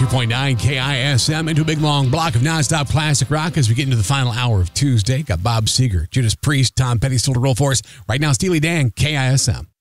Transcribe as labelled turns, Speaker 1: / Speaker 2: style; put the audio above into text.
Speaker 1: 102.9 KISM into a big long block of nonstop classic rock as we get into the final hour of Tuesday. Got Bob Seger, Judas Priest, Tom Petty still to roll for us. Right now, Steely Dan, KISM.